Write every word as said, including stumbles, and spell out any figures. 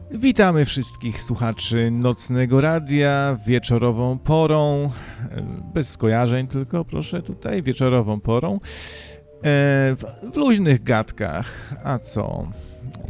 Witamy wszystkich słuchaczy Nocnego Radia wieczorową porą, bez skojarzeń tylko, proszę, tutaj wieczorową porą, w, w luźnych gadkach. A co?